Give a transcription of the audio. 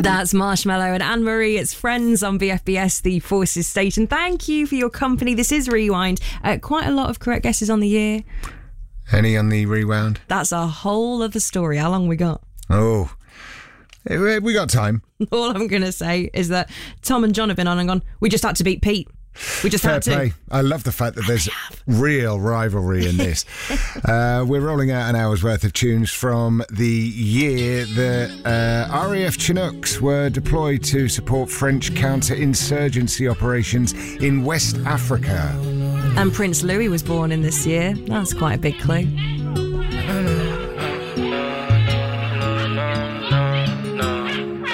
That's Marshmallow and Anne-Marie. It's Friends on BFBS, the Forces station. Thank you for your company. This is Rewind. Quite a lot of correct guesses on the year. Any on the rewound? That's a whole other story. How long we got? Oh, we got time. All I'm going to say is that Tom and John have been on and gone, we just had to beat Pete. We just Fair had to. play. I love the fact that there's real rivalry in this. We're rolling out an hour's worth of tunes from the year that RAF Chinooks were deployed to support French counter-insurgency operations in West Africa. And Prince Louis was born in this year. That's quite a big clue.